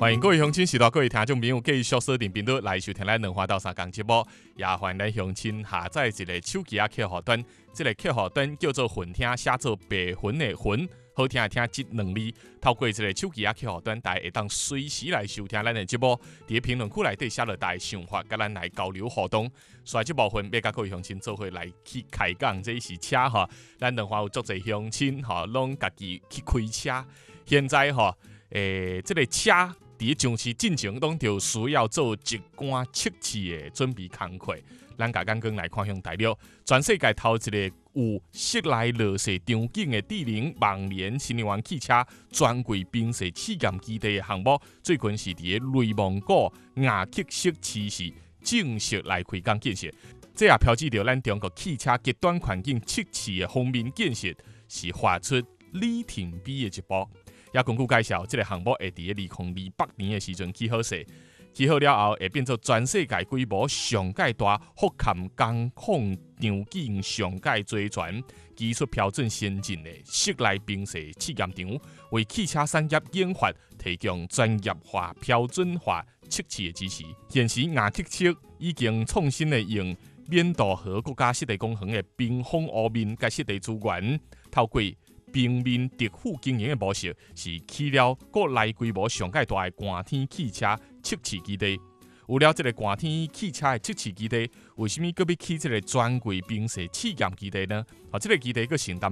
欢迎各位乡亲、时代各位听众朋友继续锁定频道来收听咱两花到三讲节目，也欢迎咱乡亲下载一个手机客户端，这个客户端叫做混听，写做白混的混，好听的听这两字。透过这个手机客户端，大家会当随时来收听咱的节目，伫评论区内底写落大家想法，甲咱来交流互动。所以这部分要甲各位乡亲做伙来去开讲，这是车哈，咱两花有足侪乡亲哈，拢家己去开车。现在哈，这个车。伫上市进程拢就需要做一关测试的准备工课。咱甲刚刚来看向大陆，全世界头一个有室内落雪场景的智能网联新能源汽车专柜冰雪试验基地的项目，最近是伫个内蒙古亚克色市市正式来开工建设。这也标志着咱中国汽车极端环境测试的方面建设是画出里程碑的一步。也根据介绍，这个项目会伫2028年的时阵起好势，起好了后会变做全世界规模上界大、覆盖工况场景上界齐全、技术标准先进的室内冰雪试验场，为汽车产业研发提供专业化、标准化测试的支持。现时亚克色已经创新的用免渡河国家湿地公园的冰封湖面甲湿地资源，透过平面特富经营的模式，是起了国内规模上界大的寒天汽车测试基地。有了这个寒天汽车的测试基地，为什么搁要起这个专柜冰雪试验基地呢？这个基地搁承担